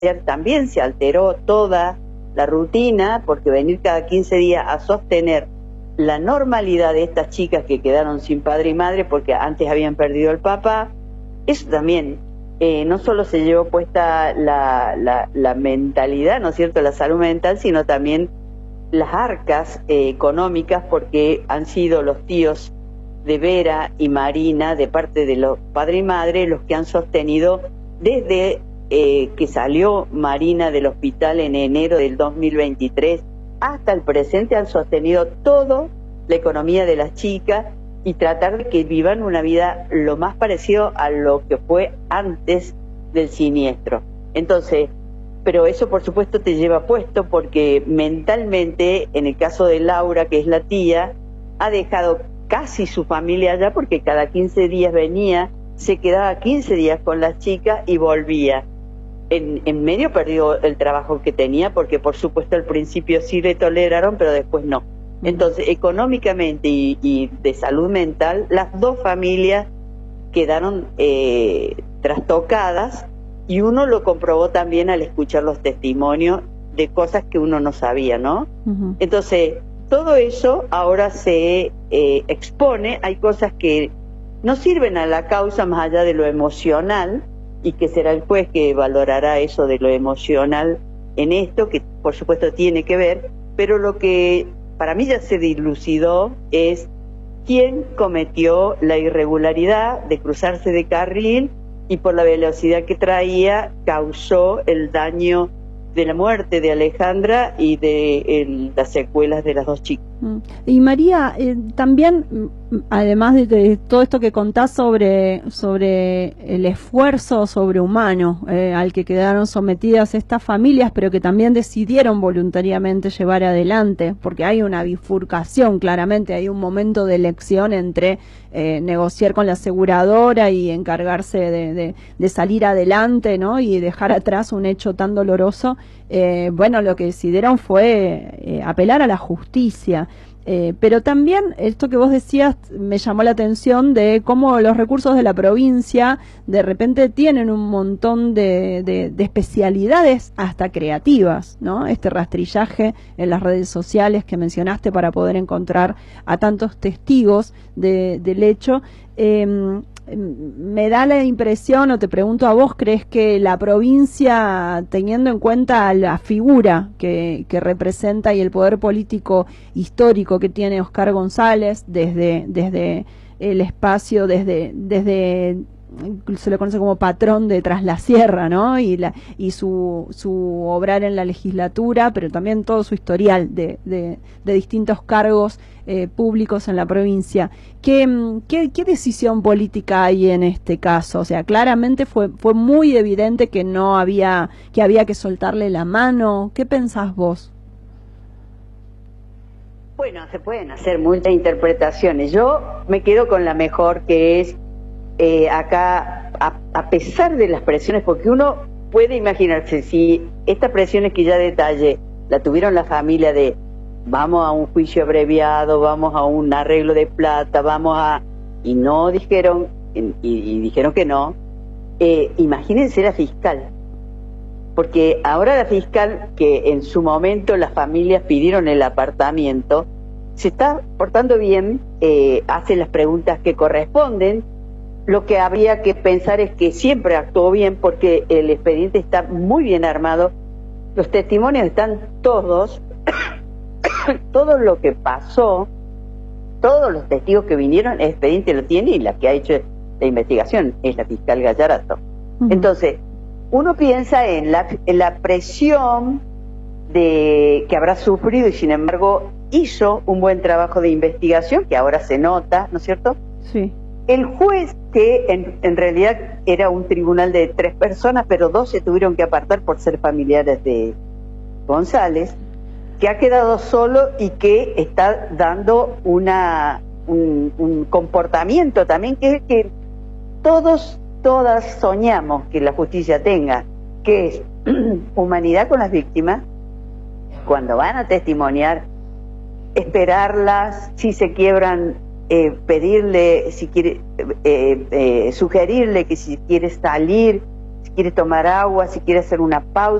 también se alteró toda la rutina, porque venir cada 15 días a sostener la normalidad de estas chicas que quedaron sin padre y madre porque antes habían perdido el papá, eso también no solo se llevó puesta la mentalidad, ¿no es cierto?, la salud mental, sino también las arcas económicas, porque han sido los tíos de Vera y Marina, de parte de los padre y madre, los que han sostenido desde que salió Marina del hospital en enero del 2023 hasta el presente, han sostenido toda la economía de las chicas y tratar de que vivan una vida lo más parecido a lo que fue antes del siniestro. Entonces, pero eso por supuesto te lleva puesto, porque mentalmente, en el caso de Laura, que es la tía, ha dejado casi su familia allá, porque cada 15 días venía, se quedaba 15 días con las chicas y volvía. En medio perdió el trabajo que tenía, porque por supuesto al principio sí le toleraron, pero después no. Entonces, económicamente y de salud mental, las dos familias quedaron trastocadas, y uno lo comprobó también al escuchar los testimonios de cosas que uno no sabía, ¿no? Entonces, todo eso ahora se expone. Hay cosas que no sirven a la causa más allá de lo emocional, y que será el juez que valorará eso de lo emocional en esto, que por supuesto tiene que ver, pero lo que para mí ya se dilucidó es quién cometió la irregularidad de cruzarse de carril y por la velocidad que traía causó el daño de la muerte de Alejandra y de las secuelas de las dos chicas. Y María, también, además de todo esto que contás sobre el esfuerzo sobrehumano al que quedaron sometidas estas familias, pero que también decidieron voluntariamente llevar adelante, porque hay una bifurcación, claramente, hay un momento de elección entre negociar con la aseguradora y encargarse de salir adelante, ¿no?, y dejar atrás un hecho tan doloroso. Bueno, lo que decidieron fue apelar a la justicia. Pero también esto que vos decías me llamó la atención, de cómo los recursos de la provincia de repente tienen un montón de especialidades hasta creativas, ¿no? Este rastrillaje en las redes sociales que mencionaste para poder encontrar a tantos testigos del hecho. Me da la impresión, o te pregunto a vos, ¿crees que la provincia, teniendo en cuenta la figura que representa y el poder político histórico que tiene Oscar González desde el espacio, desde se le conoce como patrón de Tras la Sierra, ¿no?, y su obrar en la legislatura, pero también todo su historial de distintos cargos públicos en la provincia, ¿qué decisión política hay en este caso? O sea, claramente fue muy evidente que había que soltarle la mano. ¿Qué pensás vos? Bueno, se pueden hacer muchas interpretaciones. Yo me quedo con la mejor, que es acá, a pesar de las presiones, porque uno puede imaginarse, si estas presiones que ya detallé la tuvieron la familia de vamos a un juicio abreviado, vamos a un arreglo de plata, y no dijeron, y dijeron que no, imagínense la fiscal, porque ahora la fiscal, que en su momento las familias pidieron el apartamiento, se está portando bien, hace las preguntas que corresponden. Lo que habría que pensar es que siempre actuó bien, porque el expediente está muy bien armado, los testimonios están todos, todo lo que pasó, todos los testigos que vinieron, el expediente lo tiene, y la que ha hecho la investigación es la fiscal Gallarato. Entonces, uno piensa en la presión que habrá sufrido, y sin embargo hizo un buen trabajo de investigación, que ahora se nota, ¿no es cierto? Sí. El juez, que en realidad era un tribunal de 3 personas, pero 2 se tuvieron que apartar por ser familiares de González, que ha quedado solo y que está dando un comportamiento también que todas soñamos que la justicia tenga, que es humanidad con las víctimas, cuando van a testimoniar, esperarlas, si se quiebran, pedirle, si quiere, sugerirle que si quiere salir, si quiere tomar agua, si quiere hacer una pausa.